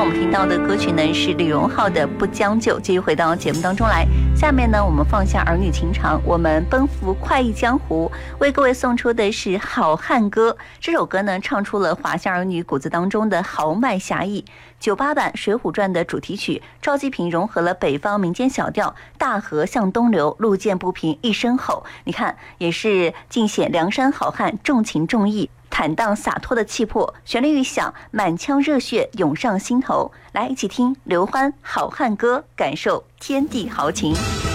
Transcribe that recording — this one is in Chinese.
我们听到的歌曲呢是李荣浩的《不将就》。继续回到节目当中来，下面呢我们放下儿女情长，我们奔赴快意江湖，为各位送出的是《好汉歌》。这首歌呢唱出了华夏儿女骨子当中的豪迈侠义。98版《水浒传》的主题曲，赵季平融合了北方民间小调，大河向东流，路见不平一声吼。你看，也是尽显梁山好汉重情重义、坦荡洒脱的气魄。旋律一响，满腔热血涌上心头。来，一起听刘欢《好汉歌》，感受天地豪情。